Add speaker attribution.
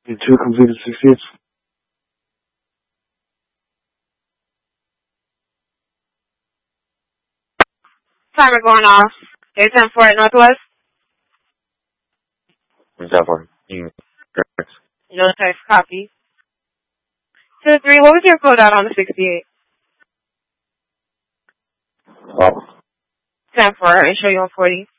Speaker 1: 2 completed 68.
Speaker 2: Timer going off. 810 at Northwest.
Speaker 3: 10-4.
Speaker 2: No text copy. 2-3, what was your code out on the 68?
Speaker 3: Oh.
Speaker 2: 10-4, and show you on 40.